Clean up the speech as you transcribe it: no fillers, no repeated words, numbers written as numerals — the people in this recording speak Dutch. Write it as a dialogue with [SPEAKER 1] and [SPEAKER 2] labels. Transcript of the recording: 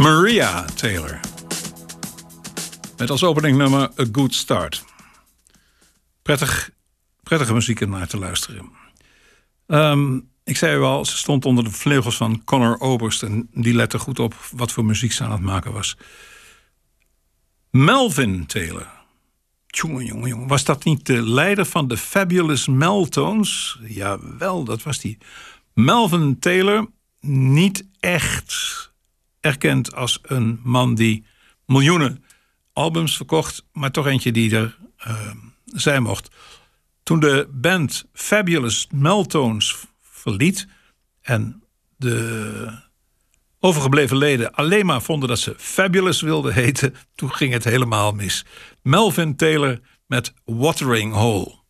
[SPEAKER 1] Maria Taylor. Met als openingnummer A Good Start. Prettige muziek om naar te luisteren. Ik zei u al, ze stond onder de vleugels van Conor Oberst. En die lette goed op wat voor muziek ze aan het maken was. Melvin Taylor. Jongen. Was dat niet de leider van de Fabulous Meltones? Jawel, dat was die. Melvin Taylor, niet echt erkend als een man die miljoenen albums verkocht, maar toch eentje die er zijn mocht. Toen de band Fabulous Meltones verliet en de overgebleven leden alleen maar vonden dat ze Fabulous wilden heten, toen ging het helemaal mis. Melvin Taylor met Watering Hole.